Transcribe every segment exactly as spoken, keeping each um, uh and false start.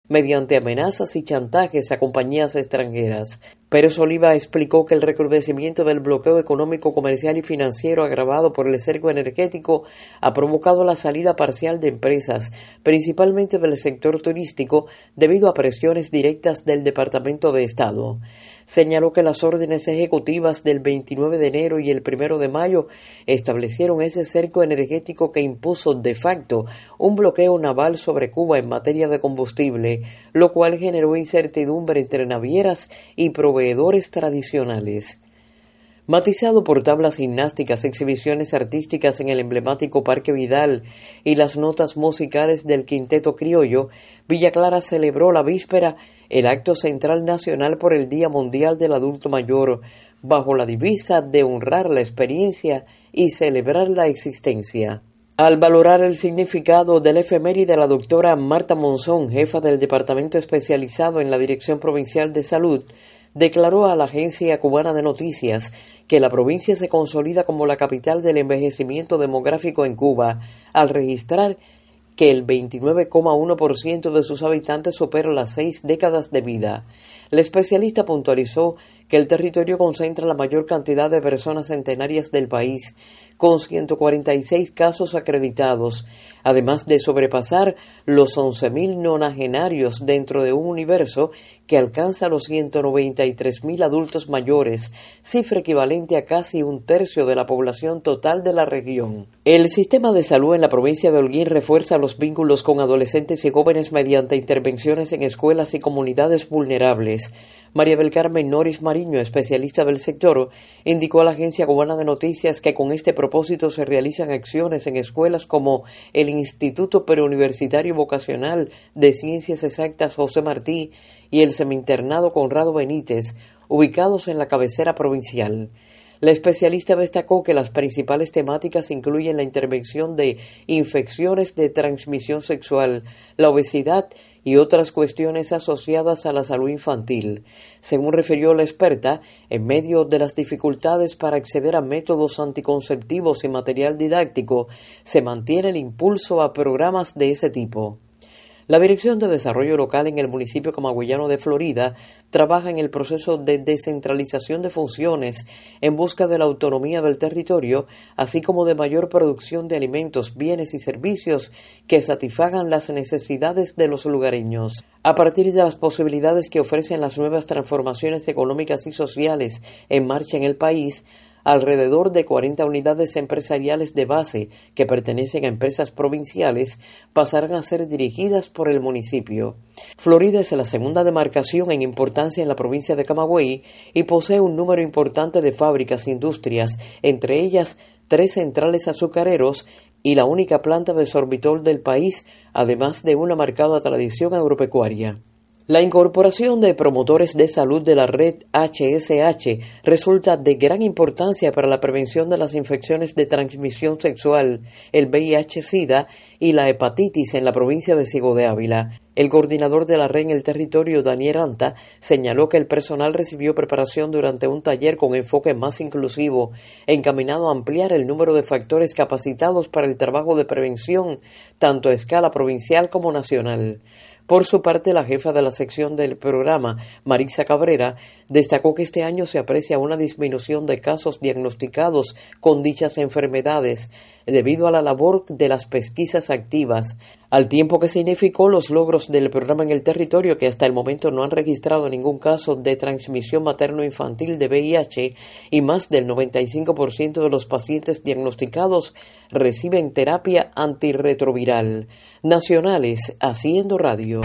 mediante amenazas y chantajes a compañías extranjeras. Pérez Oliva explicó que el recrudecimiento del bloqueo económico, comercial y financiero agravado por el cerco energético ha provocado la salida parcial de empresas, principalmente del sector turístico, debido a presiones directas del Departamento de Estado. Señaló que las órdenes ejecutivas del veintinueve de enero y el primero de mayo establecieron ese cerco energético que impuso de facto un bloqueo naval sobre Cuba en materia de combustible, lo cual generó incertidumbre entre navieras y proveedores tradicionales. Matizado por tablas gimnásticas, exhibiciones artísticas en el emblemático Parque Vidal y las notas musicales del Quinteto Criollo, Villa Clara celebró la víspera el acto central nacional por el Día Mundial del Adulto Mayor, bajo la divisa de honrar la experiencia y celebrar la existencia. Al valorar el significado del efeméride, la doctora Marta Monzón, jefa del Departamento Especializado en la Dirección Provincial de Salud, declaró a la Agencia Cubana de Noticias que la provincia se consolida como la capital del envejecimiento demográfico en Cuba, al registrar que el veintinueve coma uno por ciento de sus habitantes supera las seis décadas de vida. La especialista puntualizó que el territorio concentra la mayor cantidad de personas centenarias del país, con ciento cuarenta y seis casos acreditados, además de sobrepasar los once mil nonagenarios dentro de un universo que alcanza los ciento noventa y tres mil adultos mayores, cifra equivalente a casi un tercio de la población total de la región. El sistema de salud en la provincia de Holguín refuerza los vínculos con adolescentes y jóvenes mediante intervenciones en escuelas y comunidades vulnerables. María del Carmen Noris Mariño, especialista del sector, indicó a la Agencia Cubana de Noticias que con este propósito se realizan acciones en escuelas como el Instituto Preuniversitario Vocacional de Ciencias Exactas José Martí y el Semi-Internado Conrado Benítez, ubicados en la cabecera provincial. La especialista destacó que las principales temáticas incluyen la intervención de infecciones de transmisión sexual, la obesidad y otras cuestiones asociadas a la salud infantil. Según refirió la experta, en medio de las dificultades para acceder a métodos anticonceptivos y material didáctico, se mantiene el impulso a programas de ese tipo. La Dirección de Desarrollo Local en el municipio camagüeyano de Florida trabaja en el proceso de descentralización de funciones en busca de la autonomía del territorio, así como de mayor producción de alimentos, bienes y servicios que satisfagan las necesidades de los lugareños. A partir de las posibilidades que ofrecen las nuevas transformaciones económicas y sociales en marcha en el país, alrededor de cuarenta unidades empresariales de base que pertenecen a empresas provinciales pasarán a ser dirigidas por el municipio. Florida es la segunda demarcación en importancia en la provincia de Camagüey y posee un número importante de fábricas e industrias, entre ellas tres centrales azucareros y la única planta de sorbitol del país, además de una marcada tradición agropecuaria. La incorporación de promotores de salud de la red H S H resulta de gran importancia para la prevención de las infecciones de transmisión sexual, el V I H SIDA y la hepatitis en la provincia de Ciego de Ávila. El coordinador de la red en el territorio, Daniel Anta, señaló que el personal recibió preparación durante un taller con enfoque más inclusivo, encaminado a ampliar el número de factores capacitados para el trabajo de prevención, tanto a escala provincial como nacional. Por su parte, la jefa de la sección del programa, Marisa Cabrera, destacó que este año se aprecia una disminución de casos diagnosticados con dichas enfermedades debido a la labor de las pesquisas activas, al tiempo que significó los logros del programa en el territorio, que hasta el momento no han registrado ningún caso de transmisión materno-infantil de V I H y más del noventa y cinco por ciento de los pacientes diagnosticados reciben terapia antirretroviral. Nacionales, Haciendo Radio.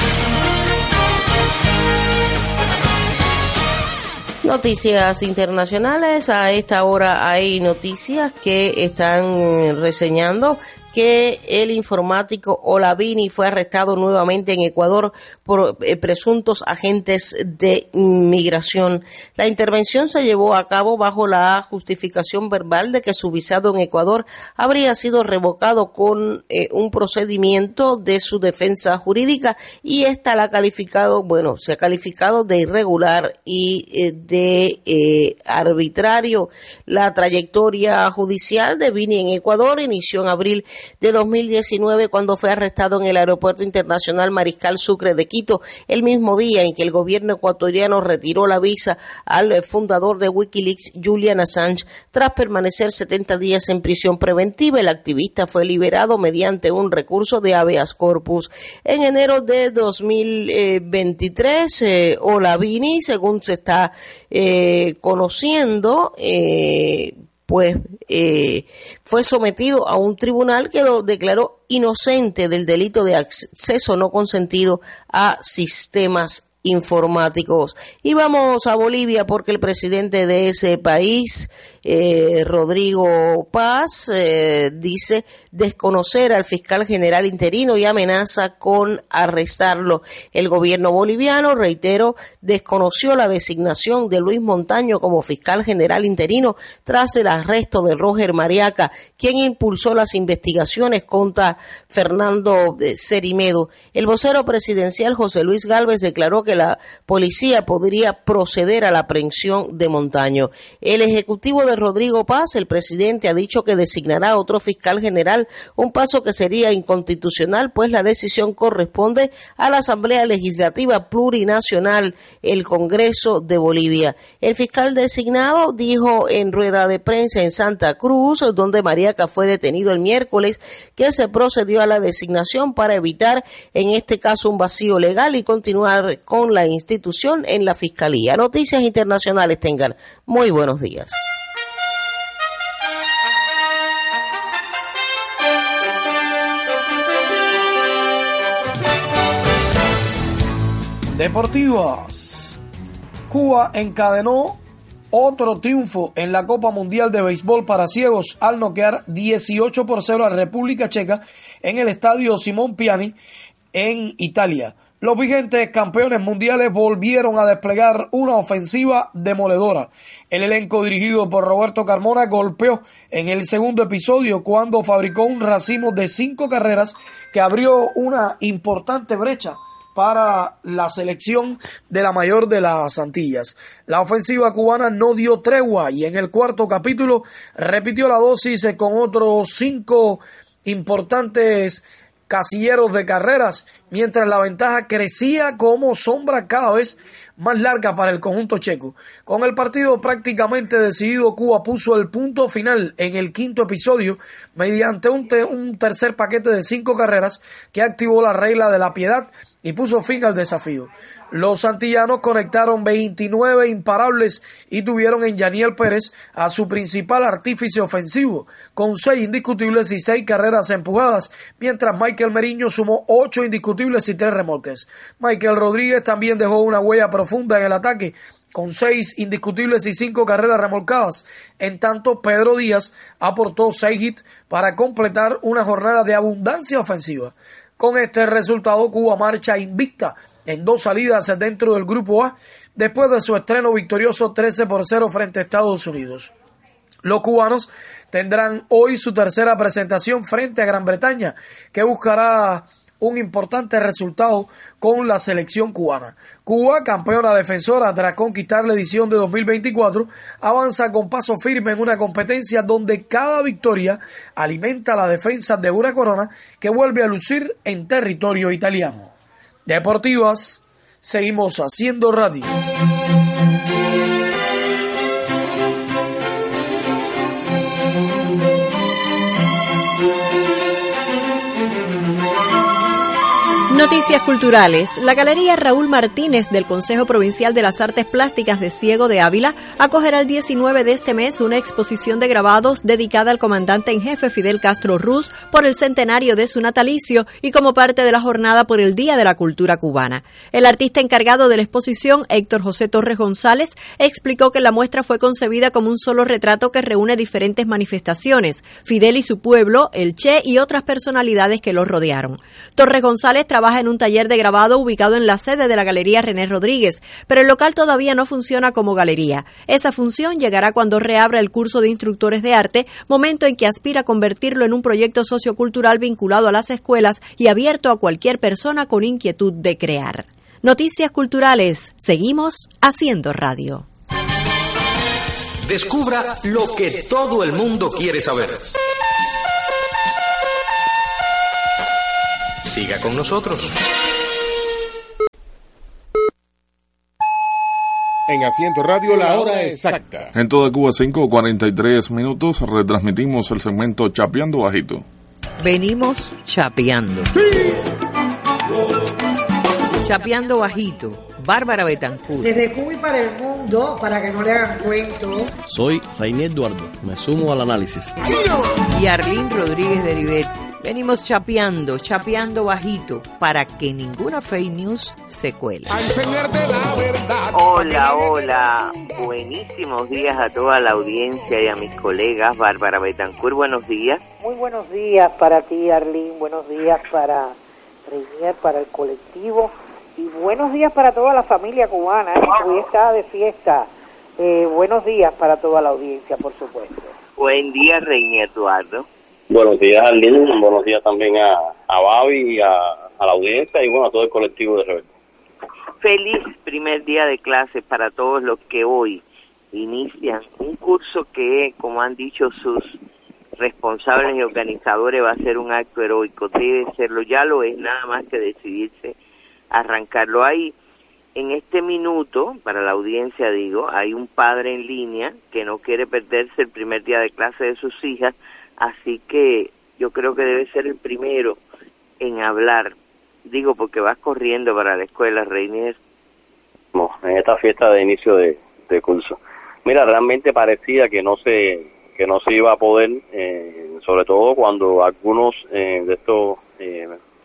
Noticias internacionales. A esta hora hay noticias que están reseñando que el informático Olavini fue arrestado nuevamente en Ecuador por eh, presuntos agentes de inmigración. La intervención se llevó a cabo bajo la justificación verbal de que su visado en Ecuador habría sido revocado con eh, un procedimiento de su defensa jurídica, y esta la ha calificado, bueno, se ha calificado de irregular y eh, de eh, arbitrario. La trayectoria judicial de Vini en Ecuador inició en abril de dos mil diecinueve, cuando fue arrestado en el Aeropuerto Internacional Mariscal Sucre de Quito, el mismo día en que el gobierno ecuatoriano retiró la visa al fundador de Wikileaks, Julian Assange, tras permanecer setenta días en prisión preventiva. El activista fue liberado mediante un recurso de habeas corpus. En enero de dos mil veintitrés, eh, Olavini, según se está eh, conociendo, eh, pues eh, fue sometido a un tribunal que lo declaró inocente del delito de acceso no consentido a sistemas informáticos. Y vamos a Bolivia, porque el presidente de ese país, eh, Rodrigo Paz, eh, dice desconocer al fiscal general interino y amenaza con arrestarlo. El gobierno boliviano, reitero, desconoció la designación de Luis Montaño como fiscal general interino tras el arresto de Roger Mariaca, quien impulsó las investigaciones contra Fernando Cerimedo. El vocero presidencial, José Luis Gálvez, declaró que que la policía podría proceder a la aprehensión de Montaño. El ejecutivo de Rodrigo Paz, el presidente, ha dicho que designará a otro fiscal general, un paso que sería inconstitucional, pues la decisión corresponde a la Asamblea Legislativa Plurinacional, el Congreso de Bolivia. El fiscal designado dijo en rueda de prensa en Santa Cruz, donde Mariaca fue detenido el miércoles, que se procedió a la designación para evitar en este caso un vacío legal y continuar con la institución en la Fiscalía. Noticias internacionales, tengan muy buenos días. Deportivas. Cuba encadenó otro triunfo en la Copa Mundial de Béisbol para Ciegos al noquear dieciocho por cero a República Checa en el estadio Simón Piani en Italia. Los vigentes campeones mundiales volvieron a desplegar una ofensiva demoledora. El elenco dirigido por Roberto Carmona golpeó en el segundo episodio cuando fabricó un racimo de cinco carreras que abrió una importante brecha para la selección de la mayor de las Antillas. La ofensiva cubana no dio tregua y en el cuarto capítulo repitió la dosis con otros cinco importantes casilleros de carreras, mientras la ventaja crecía como sombra cada vez más larga para el conjunto checo. Con el partido prácticamente decidido, Cuba puso el punto final en el quinto episodio mediante un, te- un tercer paquete de cinco carreras que activó la regla de la piedad y puso fin al desafío. Los antillanos conectaron veintinueve imparables y tuvieron en Yaniel Pérez a su principal artífice ofensivo, con seis indiscutibles y seis carreras empujadas, mientras Michael Meriño sumó ocho indiscutibles y tres remolques. Michael Rodríguez también dejó una huella profunda en el ataque, con seis indiscutibles y cinco carreras remolcadas. En tanto, Pedro Díaz aportó seis hits para completar una jornada de abundancia ofensiva. Con este resultado, Cuba marcha invicta en dos salidas dentro del Grupo A, después de su estreno victorioso trece por cero frente a Estados Unidos. Los cubanos tendrán hoy su tercera presentación frente a Gran Bretaña, que buscará un importante resultado con la selección cubana. Cuba, campeona defensora tras conquistar la edición de dos mil veinticuatro, avanza con paso firme en una competencia donde cada victoria alimenta la defensa de una corona que vuelve a lucir en territorio italiano. Deportivas, seguimos haciendo radio. Noticias culturales. La Galería Raúl Martínez del Consejo Provincial de las Artes Plásticas de Ciego de Ávila acogerá el diecinueve de este mes una exposición de grabados dedicada al comandante en jefe Fidel Castro Ruz por el centenario de su natalicio y como parte de la jornada por el Día de la Cultura Cubana. El artista encargado de la exposición, Héctor José Torres González, explicó que la muestra fue concebida como un solo retrato que reúne diferentes manifestaciones, Fidel y su pueblo, el Che y otras personalidades que lo rodearon. Torres González trabaja en un taller de grabado ubicado en la sede de la Galería René Rodríguez, pero el local todavía no funciona como galería. Esa función llegará cuando reabra el curso de instructores de arte, momento en que aspira a convertirlo en un proyecto sociocultural vinculado a las escuelas y abierto a cualquier persona con inquietud de crear. Noticias culturales. Seguimos haciendo radio. Descubra lo que todo el mundo quiere saber. Siga con nosotros. En Asiento Radio, la hora exacta. En toda Cuba, cinco cuarenta y tres minutos, retransmitimos el segmento Chapeando Bajito. Venimos chapeando. Sí. Chapeando Bajito, Bárbara Betancourt. Desde Cuba y para el mundo, para que no le hagan cuento. Soy Reinier Eduardo, me sumo al análisis. Y Arlene Rodríguez de Ribet. Venimos chapeando, chapeando bajito, para que ninguna fake news se cuele. A enseñarte la verdad. Hola, hola. Buenísimos días a toda la audiencia y a mis colegas. Bárbara Betancourt, buenos días. Muy buenos días para ti, Arlene. Buenos días para Reinier, para el colectivo. Y buenos días para toda la familia cubana, ¿eh? Hoy está de fiesta. Eh, buenos días para toda la audiencia, por supuesto. Buen día, Reinier Eduardo. Buenos días, Arlene. Buenos días también a, a Babi y a, a la audiencia y bueno, a todo el colectivo de Rebelde. Feliz primer día de clases para todos los que hoy inician un curso que, como han dicho sus responsables y organizadores, va a ser un acto heroico. Debe serlo, ya lo es, nada más que decidirse a arrancarlo. Ahí, en este minuto, para la audiencia digo, hay un padre en línea que no quiere perderse el primer día de clase de sus hijas. Así que yo creo que debe ser el primero en hablar. Digo, porque vas corriendo para la escuela, Reinier. No, en esta fiesta de inicio de, de curso. Mira, realmente parecía que no se que no se iba a poder, eh, sobre todo cuando algunos eh, de estos eh,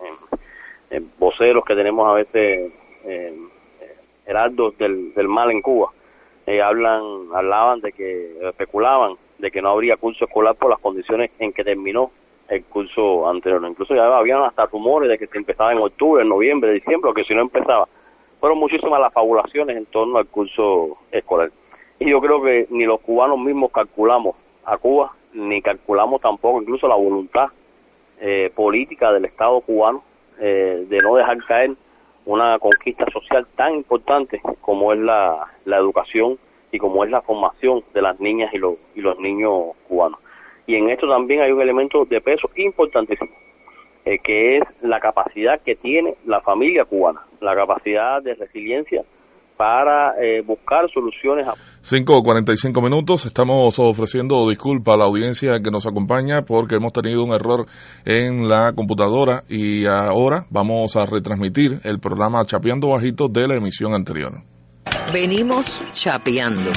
eh, voceros que tenemos a veces, eh, heraldos del, del mal en Cuba, eh, hablan hablaban de que, especulaban, de que no habría curso escolar por las condiciones en que terminó el curso anterior. Incluso ya habían hasta rumores de que se empezaba en octubre, en noviembre, diciembre, o que si no empezaba. Fueron muchísimas las fabulaciones en torno al curso escolar. Y yo creo que ni los cubanos mismos calculamos a Cuba, ni calculamos tampoco incluso la voluntad eh, política del Estado cubano eh, de no dejar caer una conquista social tan importante como es la, la educación y como es la formación de las niñas y los, y los niños cubanos. Y en esto también hay un elemento de peso importantísimo, eh, que es la capacidad que tiene la familia cubana, la capacidad de resiliencia para eh, buscar soluciones. A... cinco cuarenta y cinco minutos, estamos ofreciendo disculpas a la audiencia que nos acompaña porque hemos tenido un error en la computadora y ahora vamos a retransmitir el programa Chapeando Bajito de la emisión anterior. Venimos chapeando.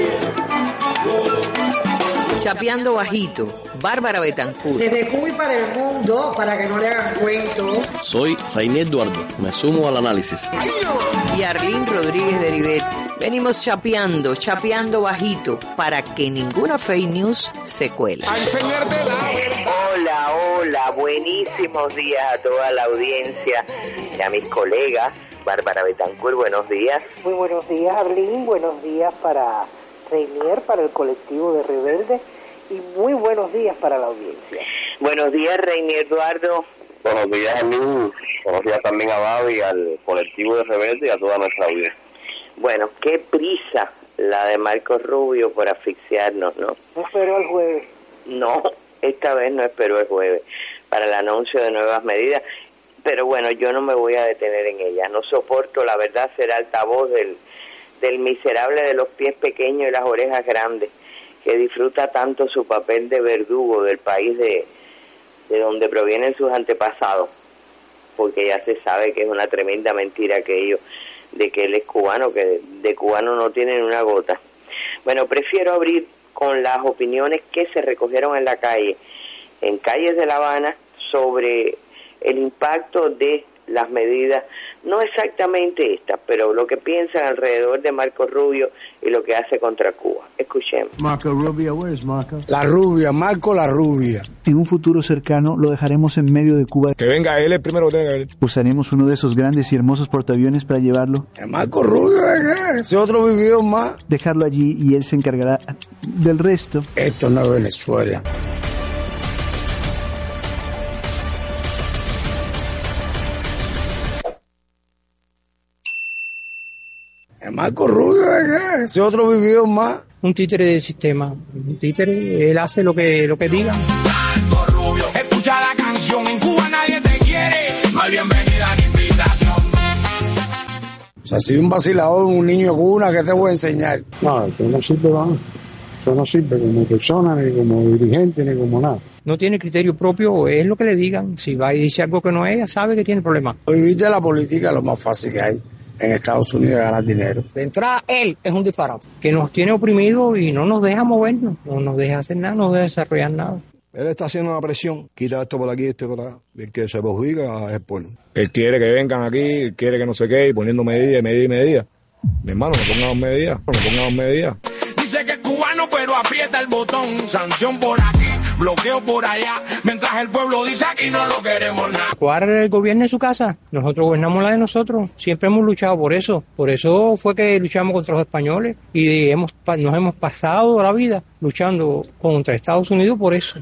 Chapeando Bajito, Bárbara Betancourt. Desde Cuba y para el mundo, para que no le hagan cuento. Soy Reinier Eduardo, me sumo al análisis. Y Arlene Rodríguez de Ribet. Venimos chapeando, chapeando bajito, para que ninguna fake news se cuele. Hola, hola, buenísimos días a toda la audiencia y a mis colegas. Bárbara Betancourt, buenos días. Muy buenos días, Arlene. Buenos días para Reinier, para el colectivo de Rebelde. Y muy buenos días para la audiencia. Buenos días, Reinier Eduardo. Buenos días, Arlene. Buenos días también a Babi, al colectivo de Rebelde y a toda nuestra audiencia. Bueno, qué prisa la de Marcos Rubio por asfixiarnos, ¿no? No esperó el jueves. No, esta vez no esperó el jueves para el anuncio de nuevas medidas. Pero bueno, yo no me voy a detener en ella. No soporto, la verdad, ser altavoz del, del miserable de los pies pequeños y las orejas grandes, que disfruta tanto su papel de verdugo del país de, de donde provienen sus antepasados, porque ya se sabe que es una tremenda mentira aquello de que él es cubano, que de, de cubano no tienen una gota. Bueno, prefiero abrir con las opiniones que se recogieron en la calle, en calles de La Habana, sobre el impacto de las medidas, no exactamente estas, pero lo que piensan alrededor de Marco Rubio y lo que hace contra Cuba. Escuchemos. Marco Rubio, where is Marco? La rubia, Marco la rubia. En un futuro cercano lo dejaremos en medio de Cuba. Que venga él, el primero que tenga que ver. Usaremos uno de esos grandes y hermosos portaaviones para llevarlo. El Marco Rubio, ¿qué? Ese otro vivió más. Dejarlo allí y él se encargará del resto. Esto no es Venezuela. El Marco Rubio, ¿qué? Ese otro vivió más. Un títere del sistema. Un títere, él hace lo que, lo que diga. Marco Rubio, escucha la canción. En Cuba nadie te quiere. No hay hay bienvenida ni invitación. O sea, si un vacilador, un niño cuna, ¿qué te voy a enseñar? No, eso no sirve, vamos. Eso no sirve como persona, ni como dirigente, ni como nada. No tiene criterio propio, es lo que le digan. Si va y dice algo que no es, ella sabe que tiene problema. Vivir de la política es lo más fácil que hay en Estados Unidos, de ganar dinero. De entrada, él es un disparate. Que nos tiene oprimidos y no nos deja movernos, no nos deja hacer nada, no nos deja desarrollar nada. Él está haciendo una presión, quita esto por aquí, esto por acá. El que se perjudica es el pueblo. Él quiere que vengan aquí, quiere que no sé qué, y poniendo medidas, medidas y medidas. Mi hermano, no pongamos medidas, no pongamos medidas. Dice que es cubano, pero aprieta el botón. Sanción por aquí, bloqueo por allá. Mientras el pueblo dice aquí no lo queremos nada. ¿Cuál el gobierno en su casa? Nosotros gobernamos la de nosotros. Siempre hemos luchado por eso. Por eso fue que luchamos contra los españoles y hemos, nos hemos pasado la vida luchando contra Estados Unidos por eso.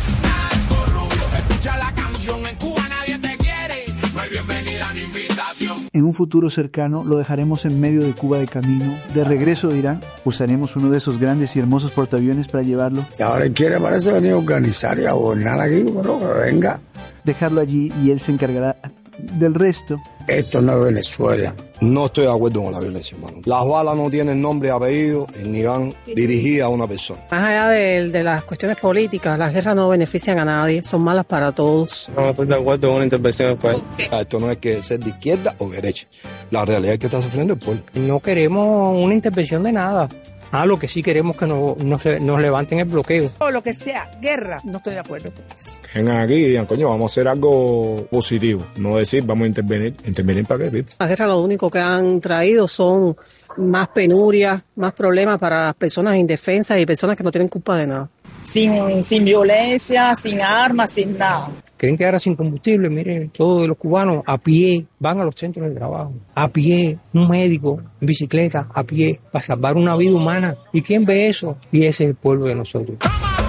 En un futuro cercano lo dejaremos en medio de Cuba de camino, de regreso de Irán, usaremos uno de esos grandes y hermosos portaaviones para llevarlo. Y ahora él quiere, parece, venir a organizar y a gobernar aquí, pero que venga. Dejarlo allí y él se encargará del resto. Esto no es Venezuela. No estoy de acuerdo con la violencia, hermano. Las balas no tienen nombre y apellido ni van dirigidas a una persona. Más allá de, de las cuestiones políticas, las guerras no benefician a nadie, son malas para todos. No estoy de acuerdo con una intervención del país. Esto no es que ser de izquierda o derecha. La realidad es que está sufriendo el pueblo. No queremos una intervención de nada. Ah, lo que sí queremos que nos, nos, nos levanten el bloqueo. O lo que sea, guerra, no estoy de acuerdo con eso. Vengan aquí y digan, coño, vamos a hacer algo positivo. No decir, vamos a intervenir. ¿Intervenir para qué? Las guerras lo único que han traído son más penurias, más problemas para las personas indefensas y personas que no tienen culpa de nada. Sin, sin violencia, sin armas, sin nada. Quieren quedar sin combustible, miren, todos los cubanos a pie van a los centros de trabajo, a pie, un médico en bicicleta, a pie, para salvar una vida humana. ¿Y quién ve eso? Y ese es el pueblo de nosotros.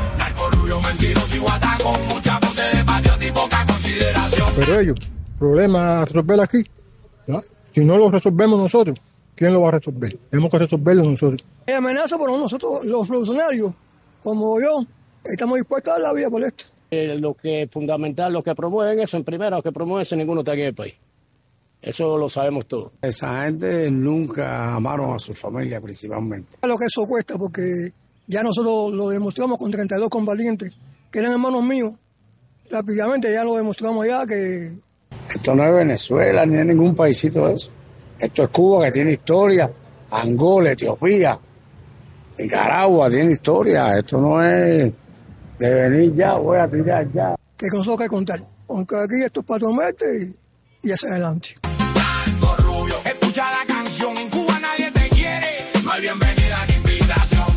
Pero ellos, problema a resolver aquí, ¿no? Si no lo resolvemos nosotros, ¿quién lo va a resolver? Tenemos que resolverlo nosotros. Hay amenaza, pero nosotros, los funcionarios, como yo, estamos dispuestos a dar la vida por esto. Eh, lo que es fundamental, lo que promueven eso en primera, lo que promueven eso ninguno está aquí en el país. Eso lo sabemos todos. Esa gente nunca amaron a su familia principalmente. Lo que eso cuesta, porque ya nosotros lo demostramos con treinta y dos combatientes, que eran hermanos míos. Rápidamente ya lo demostramos ya que... Esto no es Venezuela, ni es ningún paísito de eso. Esto es Cuba, que tiene historia. Angola, Etiopía, Nicaragua, tiene historia. Esto no es... de venir ya, voy a tirar ya. Que con eso que contar. Aunque aquí esto es para tu mente y, y hacia adelante. Rubio, escucha la canción, en Cuba nadie te quiere, no hay bienvenida ni invitación.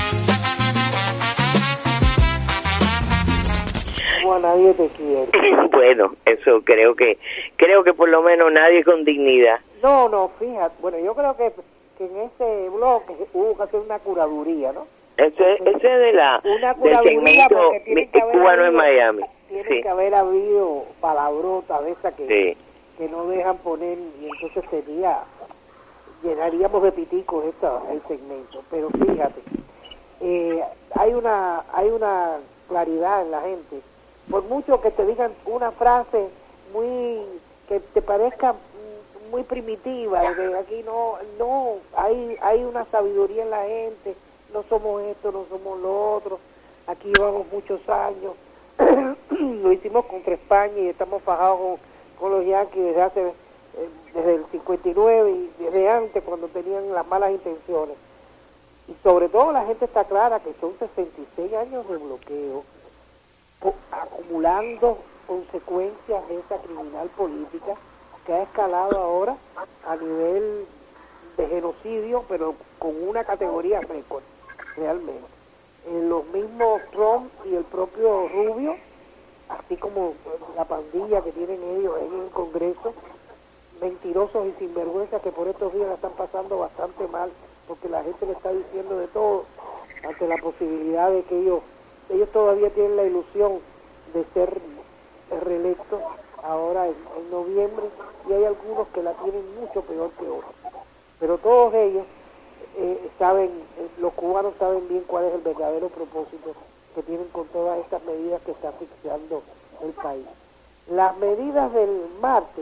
Cuba nadie te quiere. Bueno, eso creo que, creo que por lo menos nadie con dignidad. No, no, fíjate, bueno, yo creo que, que en ese bloque hubo que hacer una curaduría, ¿no? Ese, ese de la del segmento cubano en Miami. Tiene sí. que haber habido palabrotas de esas que, sí. que no dejan poner, y entonces sería, llenaríamos de piticos esta, el segmento. Pero fíjate, eh, hay una hay una claridad en la gente. Por mucho que te digan una frase muy que te parezca muy primitiva, de que aquí no no hay hay una sabiduría en la gente. No somos esto, no somos lo otro, aquí llevamos muchos años, lo hicimos contra España y estamos fajados con, con los yanquis desde hace, eh, desde el cincuenta y nueve y desde antes cuando tenían las malas intenciones. Y sobre todo la gente está clara que son sesenta y seis años de bloqueo, acumulando consecuencias de esa criminal política que ha escalado ahora a nivel de genocidio, pero con una categoría récord. Realmente. Eh, los mismos Trump y el propio Rubio, así como la pandilla que tienen ellos en el Congreso, mentirosos y sinvergüenzas que por estos días la están pasando bastante mal, porque la gente le está diciendo de todo, ante la posibilidad de que ellos, ellos todavía tienen la ilusión de ser reelectos ahora en, en noviembre, y hay algunos que la tienen mucho peor que otros. Pero todos ellos Eh, saben, eh, los cubanos saben bien cuál es el verdadero propósito que tienen con todas estas medidas que está asfixiando el país. Las medidas del martes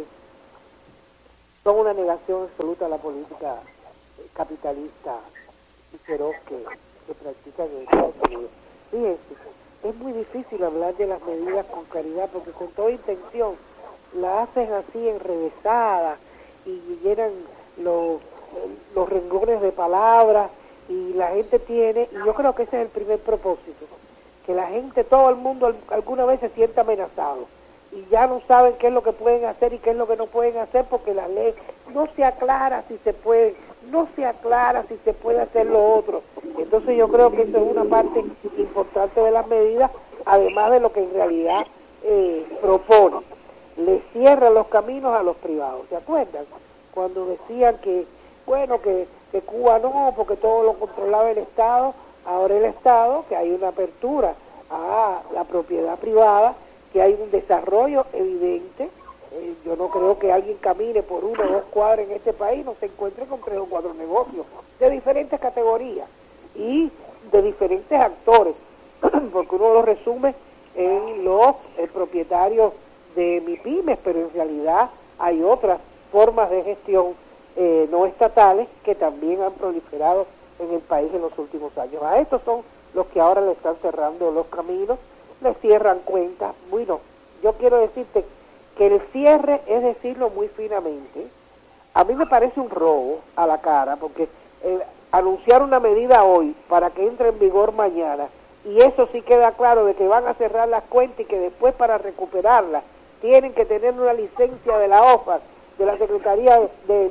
son una negación absoluta a la política capitalista y feroz que, que practican en Estados Unidos. Fíjense, es muy difícil hablar de las medidas con claridad porque con toda intención la hacen así enrevesada y llenan los, los renglones de palabras y la gente tiene, y yo creo que ese es el primer propósito, que la gente, todo el mundo alguna vez se sienta amenazado y ya no saben qué es lo que pueden hacer y qué es lo que no pueden hacer porque la ley no se aclara si se puede, no se aclara si se puede hacer lo otro. Entonces yo creo que eso es una parte importante de las medidas, además de lo que en realidad eh, propone. Le cierra los caminos a los privados, ¿se acuerdan? Cuando decían que, bueno, que, que Cuba no, porque todo lo controlaba el Estado, ahora el Estado, que hay una apertura a la propiedad privada, que hay un desarrollo evidente. Eh, yo no creo que alguien camine por una o dos cuadras en este país no se encuentre con tres o cuatro negocios de diferentes categorías y de diferentes actores, porque uno los resume en los eh, propietarios de MIPYMES, pero en realidad hay otras formas de gestión eh, no estatales que también han proliferado en el país en los últimos años. A estos son los que ahora le están cerrando los caminos, le cierran cuentas. Bueno, yo quiero decirte que el cierre, es decirlo muy finamente, a mí me parece un robo a la cara, porque eh, anunciar una medida hoy para que entre en vigor mañana, y eso sí queda claro de que van a cerrar las cuentas y que después para recuperarlas tienen que tener una licencia de la O F A C, de la Secretaría de, de,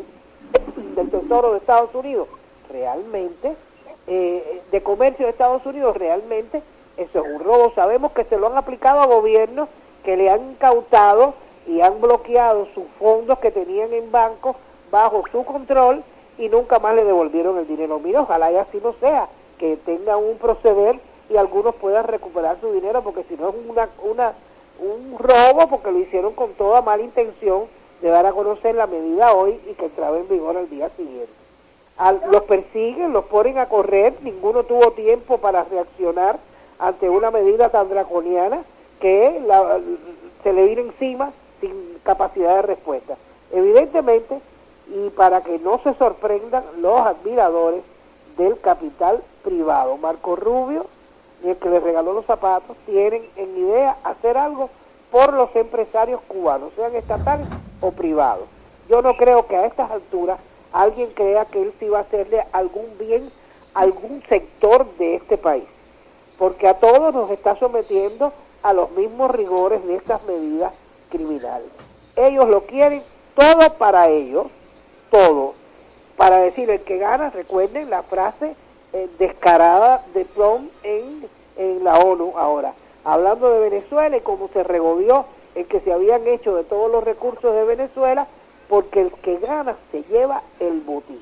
del Tesoro de Estados Unidos, realmente, eh, de Comercio de Estados Unidos, realmente, eso es un robo. Sabemos que se lo han aplicado a gobiernos que le han incautado y han bloqueado sus fondos que tenían en bancos bajo su control y nunca más le devolvieron el dinero. Mira, ojalá y así no sea, que tengan un proceder y algunos puedan recuperar su dinero, porque si no es una, una, un robo, porque lo hicieron con toda mala intención de dar a conocer la medida hoy y que entraba en vigor al día siguiente. Al, los persiguen, los ponen a correr, ninguno tuvo tiempo para reaccionar ante una medida tan draconiana que la, se le vino encima sin capacidad de respuesta. Evidentemente, y para que no se sorprendan los admiradores del capital privado, Marco Rubio y el que le regaló los zapatos tienen en idea hacer algo por los empresarios cubanos, sean estatales o privados. Yo no creo que a estas alturas alguien crea que él sí va a hacerle algún bien a algún sector de este país, porque a todos nos está sometiendo a los mismos rigores de estas medidas criminales. Ellos lo quieren todo para ellos, todo, para decir el que gana. Recuerden la frase eh, descarada de Trump en, en la ONU ahora, hablando de Venezuela y cómo se regodeó el que se habían hecho de todos los recursos de Venezuela, porque el que gana se lleva el botín.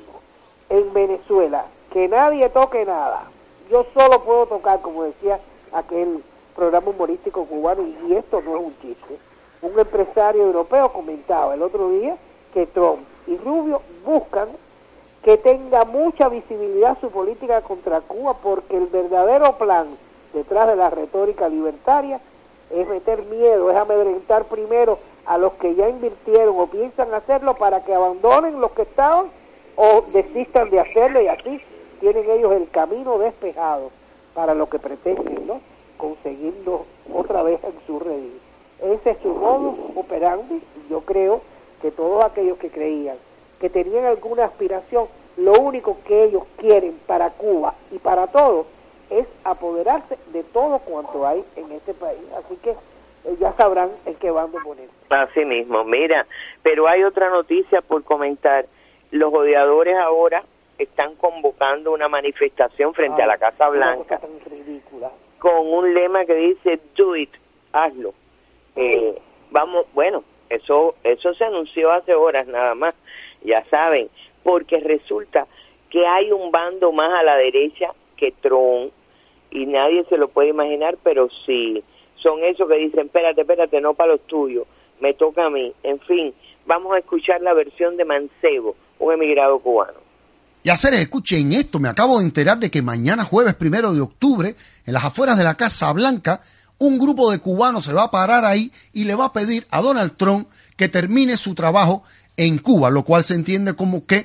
En Venezuela, que nadie toque nada, yo solo puedo tocar, como decía aquel programa humorístico cubano, y esto no es un chiste. Un empresario europeo comentaba el otro día que Trump y Rubio buscan que tenga mucha visibilidad su política contra Cuba, porque el verdadero plan detrás de la retórica libertaria es meter miedo, es amedrentar primero a los que ya invirtieron o piensan hacerlo para que abandonen los que estaban o desistan de hacerlo, y así tienen ellos el camino despejado para lo que pretenden, ¿no? Conseguirlo otra vez en su redil. Ese es su modus operandi, y yo creo que todos aquellos que creían que tenían alguna aspiración, lo único que ellos quieren para Cuba y para todos es apoderarse de todo cuanto hay en este país. Así que eh, ya sabrán en qué bando poner. Así mismo, mira, pero hay otra noticia por comentar. Los odiadores ahora están convocando una manifestación frente ah, a la Casa Blanca con un lema que dice do it, hazlo. Eh, vamos, bueno, eso eso se anunció hace horas nada más, ya saben, porque resulta que hay un bando más a la derecha que Trump, y nadie se lo puede imaginar, pero sí, son esos que dicen, espérate, espérate, no para los tuyos, me toca a mí. En fin, vamos a escuchar la versión de Mancebo, un emigrado cubano. Y hacer, escuchen esto, me acabo de enterar de que mañana jueves primero de octubre, en las afueras de la Casa Blanca, un grupo de cubanos se va a parar ahí y le va a pedir a Donald Trump que termine su trabajo en Cuba, lo cual se entiende como que